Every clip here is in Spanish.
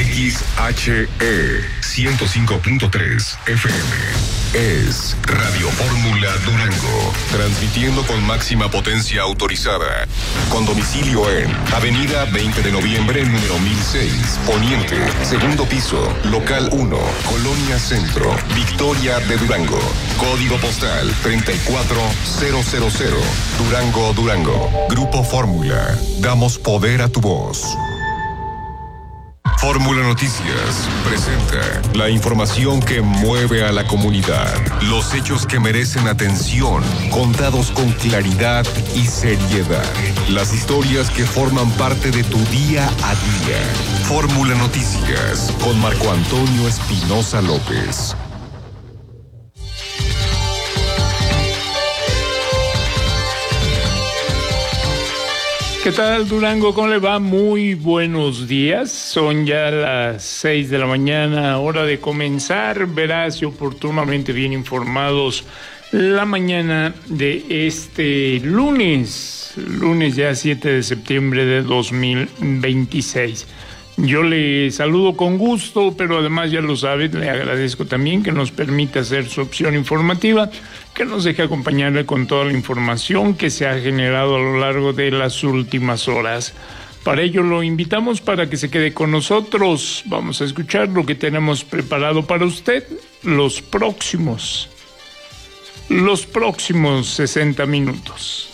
XHE 105.3 FM. Es Radio Fórmula Durango, transmitiendo con máxima potencia autorizada, con domicilio en Avenida 20 de Noviembre, número 1006, Poniente, segundo piso, local 1, Colonia Centro, Victoria de Durango, código postal 34000, Durango, Durango. Grupo Fórmula, damos poder a tu voz. Fórmula Noticias presenta la información que mueve a la comunidad, los hechos que merecen atención, contados con claridad y seriedad, las historias que forman parte de tu día a día. Fórmula Noticias con Marco Antonio Espinosa López. ¿Qué tal, Durango? ¿Cómo le va? Muy buenos días. Son ya las 6 de la mañana, hora de comenzar, veraz y oportunamente bien informados, la mañana de este lunes ya 7 de septiembre de 2026. Yo le saludo con gusto, pero además ya lo sabe, le agradezco también que nos permita hacer su opción informativa, que nos deje acompañarle con toda la información que se ha generado a lo largo de las últimas horas. Para ello lo invitamos para que se quede con nosotros. Vamos a escuchar lo que tenemos preparado para usted los próximos 60 minutos.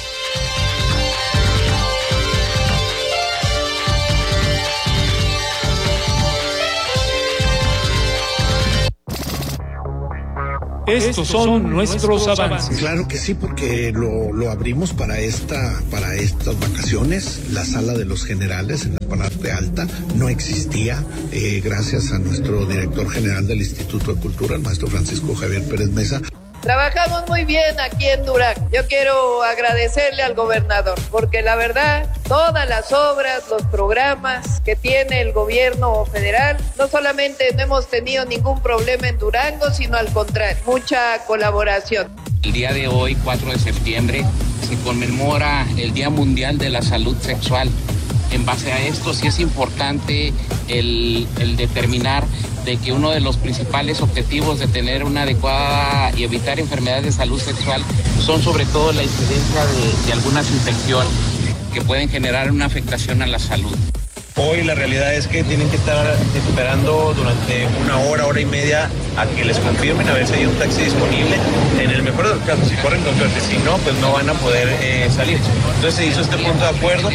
Estos son nuestros avances. Claro que sí, porque lo abrimos para estas vacaciones. La sala de los generales en la parte alta no existía, gracias a nuestro director general del Instituto de Cultura, el maestro Francisco Javier Pérez Mesa. Trabajamos muy bien aquí en Durango. Yo quiero agradecerle al gobernador, porque la verdad, todas las obras, los programas que tiene el gobierno federal, no solamente no hemos tenido ningún problema en Durango, sino al contrario, mucha colaboración. El día de hoy, 4 de septiembre, se conmemora el Día Mundial de la Salud Sexual. En base a esto, sí es importante el determinar de que uno de los principales objetivos de tener una adecuada y evitar enfermedades de salud sexual son sobre todo la incidencia de algunas infecciones que pueden generar una afectación a la salud. Hoy la realidad es que tienen que estar esperando durante una hora y media a que les confirmen a ver si hay un taxi disponible. En el mejor de los casos, si corren con suerte, si no, pues no van a poder salir. Entonces se hizo este punto de acuerdo.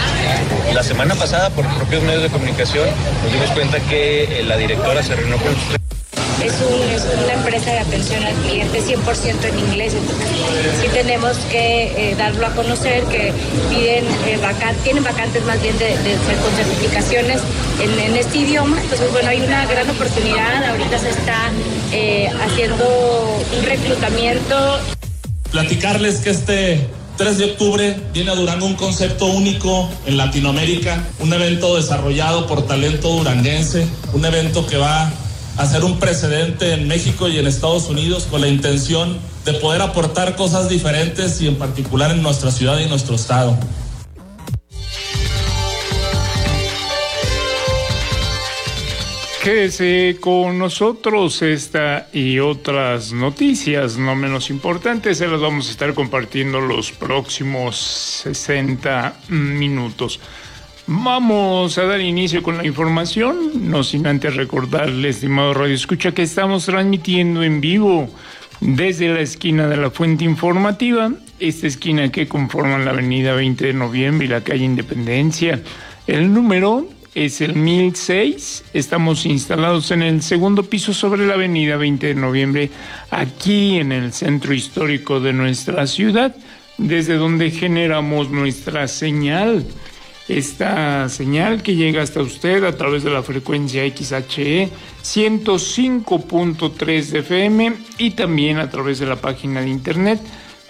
La semana pasada, por propios medios de comunicación, nos dimos cuenta que la directora se reunió con usted. Es una empresa de atención al cliente 100% en inglés, entonces sí tenemos que darlo a conocer, que tienen vacantes más bien con certificaciones en este idioma. Entonces, bueno, hay una gran oportunidad, ahorita se está haciendo un reclutamiento. Platicarles que este 3 de octubre viene a Durango un concepto único en Latinoamérica, un evento desarrollado por talento duranguense, un evento que va hacer un precedente en México y en Estados Unidos con la intención de poder aportar cosas diferentes y en particular en nuestra ciudad y nuestro estado. Quédese con nosotros, esta y otras noticias no menos importantes se las vamos a estar compartiendo los próximos 60 minutos. Vamos a dar inicio con la información, no sin antes recordarle, estimado Radio Escucha, que estamos transmitiendo en vivo desde la esquina de la Fuente Informativa, esta esquina que conforma la avenida 20 de Noviembre y la calle Independencia. El número es el 1006, estamos instalados en el segundo piso sobre la avenida 20 de Noviembre, aquí en el centro histórico de nuestra ciudad, desde donde generamos nuestra señal. Esta señal que llega hasta usted a través de la frecuencia XHE 105.3 de FM y también a través de la página de internet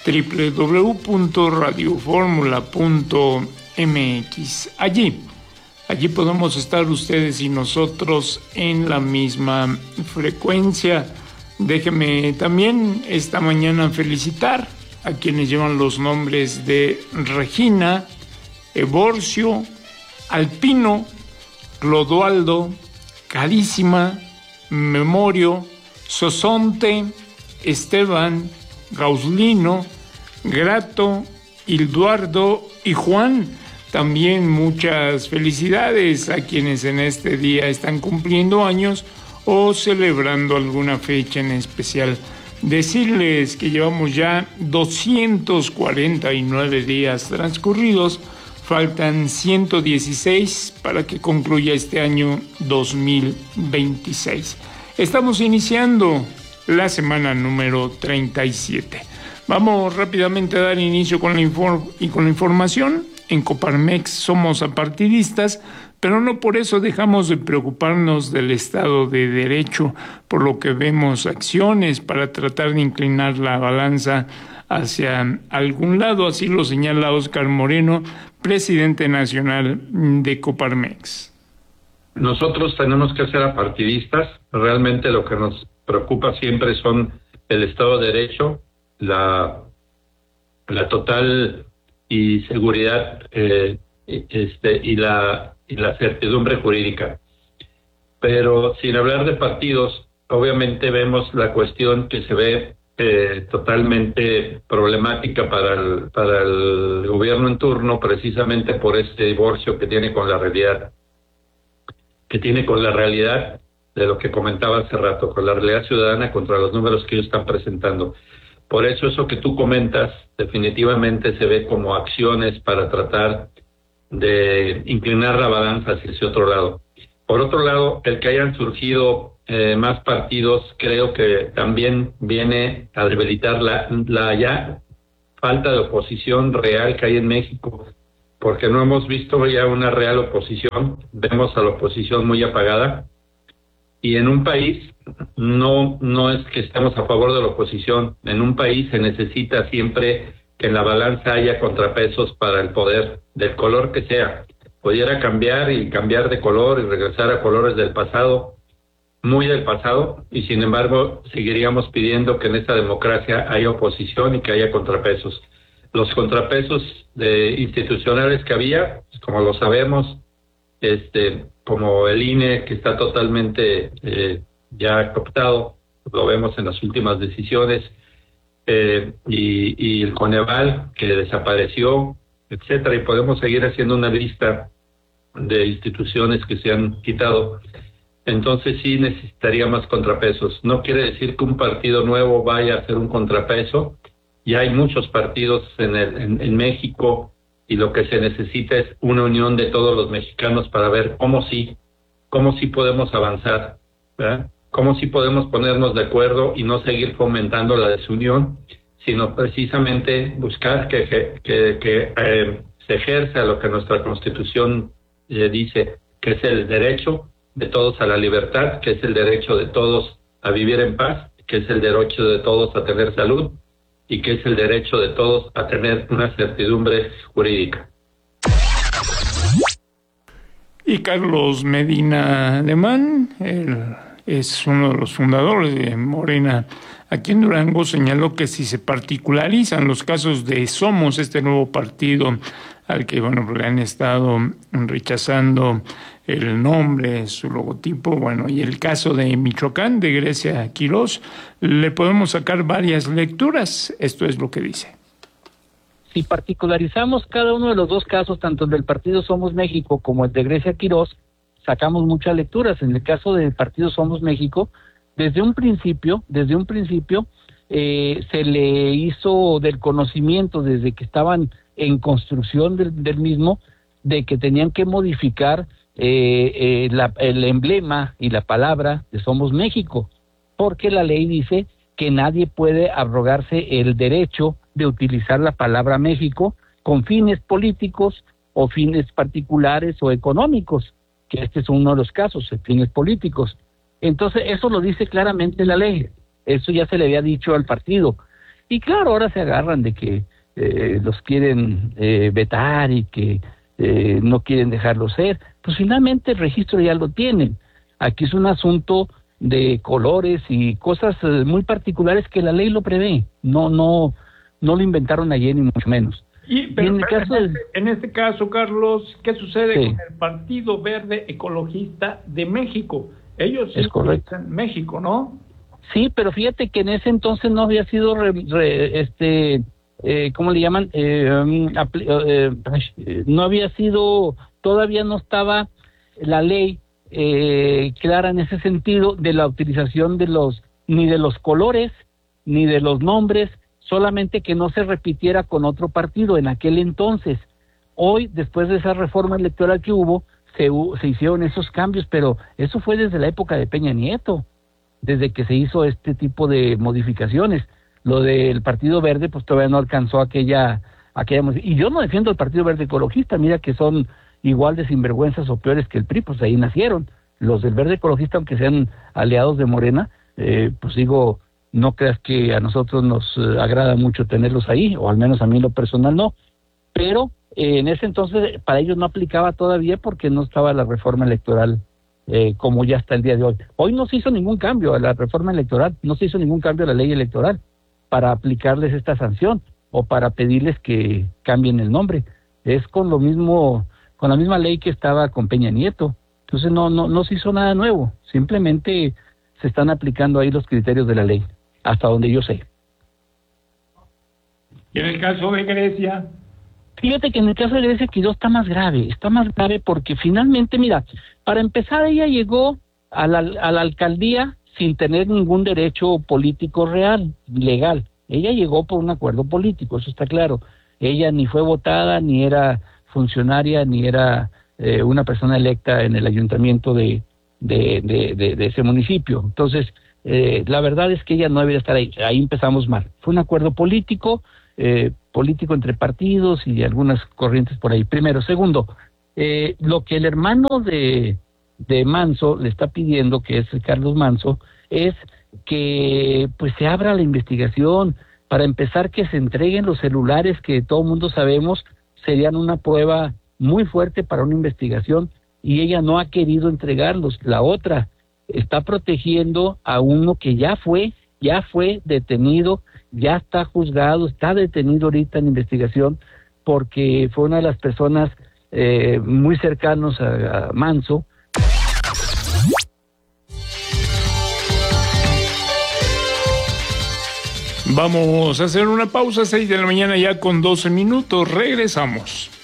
www.radioformula.mx. Allí podemos estar ustedes y nosotros en la misma frecuencia. Déjeme también esta mañana felicitar a quienes llevan los nombres de Regina, Evorcio, Alpino, Clodoaldo, Carísima, Memorio, Sosonte, Esteban, Gauslino, Grato, Hilduardo y Juan. También muchas felicidades a quienes en este día están cumpliendo años o celebrando alguna fecha en especial. Decirles que llevamos ya 249 días transcurridos, faltan 116 para que concluya este año 2026. Estamos iniciando la semana número 37. Vamos rápidamente a dar inicio con la información. En Coparmex somos apartidistas, pero no por eso dejamos de preocuparnos del Estado de Derecho, por lo que vemos acciones para tratar de inclinar la balanza hacia algún lado, así lo señala Óscar Moreno, presidente nacional de Coparmex. Nosotros tenemos que ser apartidistas. Realmente lo que nos preocupa siempre son el Estado de Derecho, la total y seguridad y la certidumbre jurídica. Pero sin hablar de partidos, obviamente vemos la cuestión que se ve totalmente problemática para el gobierno en turno, precisamente por este divorcio que tiene con la realidad, de lo que comentaba hace rato, con la realidad ciudadana contra los números que ellos están presentando. Por eso eso que tú comentas definitivamente se ve como acciones para tratar de inclinar la balanza hacia ese otro lado. Por otro lado, el que hayan surgido más partidos creo que también viene a debilitar la ya falta de oposición real que hay en México, porque no hemos visto ya una real oposición, vemos a la oposición muy apagada, y en un país no es que estemos a favor de la oposición, en un país se necesita siempre que en la balanza haya contrapesos para el poder, del color que sea. Pudiera cambiar de color y regresar a colores del pasado, muy del pasado, y sin embargo seguiríamos pidiendo que en esta democracia haya oposición y que haya contrapesos. Los contrapesos institucionales que había, pues como lo sabemos, como el INE, que está totalmente ya cooptado, lo vemos en las últimas decisiones, y el Coneval, que desapareció, etcétera, y podemos seguir haciendo una lista de instituciones que se han quitado. Entonces sí necesitaría más contrapesos. No quiere decir que un partido nuevo vaya a ser un contrapeso. Ya hay muchos partidos en México, y lo que se necesita es una unión de todos los mexicanos para ver cómo sí podemos avanzar, ¿verdad? Cómo sí podemos ponernos de acuerdo y no seguir fomentando la desunión, sino precisamente buscar que se ejerza lo que nuestra Constitución dice, que es el derecho de todos a la libertad, que es el derecho de todos a vivir en paz, que es el derecho de todos a tener salud y que es el derecho de todos a tener una certidumbre jurídica. Y Carlos Medina Alemán, él es uno de los fundadores de Morena aquí en Durango, señaló que si se particularizan los casos de Somos, este nuevo partido al que le han estado rechazando el nombre, su logotipo, y el caso de Michoacán, de Grecia Quirós, le podemos sacar varias lecturas. Esto es lo que dice. Si particularizamos cada uno de los dos casos, tanto el del partido Somos México como el de Grecia Quirós, sacamos muchas lecturas. En el caso del partido Somos México, desde un principio, se le hizo del conocimiento, desde que estaban en construcción del mismo, de que tenían que modificar el emblema y la palabra de Somos México, porque la ley dice que nadie puede abrogarse el derecho de utilizar la palabra México con fines políticos o fines particulares o económicos, que este es uno de los casos, fines políticos. Entonces eso lo dice claramente la ley, eso ya se le había dicho al partido, y claro, ahora se agarran de que los quieren vetar y que no quieren dejarlo ser. Pues finalmente el registro ya lo tienen. Aquí es un asunto de colores y cosas muy particulares que la ley lo prevé. No lo inventaron ayer ni mucho menos. Pero en este caso, Carlos, ¿qué sucede con el Partido Verde Ecologista de México? Ellos sí están en México, ¿no? Sí, pero fíjate que en ese entonces no había sido, ¿cómo le llaman? No había sido, todavía no estaba la ley clara en ese sentido de la utilización ni de los colores, ni de los nombres, solamente que no se repitiera con otro partido en aquel entonces. Hoy, después de esa reforma electoral que hubo, se hicieron esos cambios, pero eso fue desde la época de Peña Nieto, desde que se hizo este tipo de modificaciones. Lo del Partido Verde, pues todavía no alcanzó aquella y yo no defiendo el Partido Verde Ecologista, mira que son igual de sinvergüenzas o peores que el PRI, pues ahí nacieron. Los del Verde Ecologista, aunque sean aliados de Morena, pues digo, no creas que a nosotros nos agrada mucho tenerlos ahí, o al menos a mí en lo personal no, pero en ese entonces para ellos no aplicaba todavía porque no estaba la reforma electoral como ya está el día de hoy. Hoy no se hizo ningún cambio a la reforma electoral, no se hizo ningún cambio a la ley electoral para aplicarles esta sanción o para pedirles que cambien el nombre. Es con lo mismo, con la misma ley que estaba con Peña Nieto. Entonces no se hizo nada nuevo, simplemente se están aplicando ahí los criterios de la ley, hasta donde yo sé. ¿Y en el caso de Grecia? Fíjate que en el caso de Grecia Quirós está más grave porque finalmente, mira, para empezar ella llegó a la alcaldía sin tener ningún derecho político real, legal. Ella llegó por un acuerdo político, eso está claro. Ella ni fue votada, ni era funcionaria, ni era una persona electa en el ayuntamiento de ese municipio. Entonces, la verdad es que ella no debería estar ahí. Ahí empezamos mal. Fue un acuerdo político entre partidos y algunas corrientes por ahí. Primero. Segundo, lo que el hermano de Manso le está pidiendo, que es Carlos Manso, es que pues se abra la investigación. Para empezar, que se entreguen los celulares que todo el mundo sabemos serían una prueba muy fuerte para una investigación, y ella no ha querido entregarlos. La otra, está protegiendo a uno que ya fue detenido, ya está juzgado, está detenido ahorita en investigación, porque fue una de las personas muy cercanos a Manso. Vamos a hacer una pausa, 6 de la mañana ya con 12 minutos, regresamos.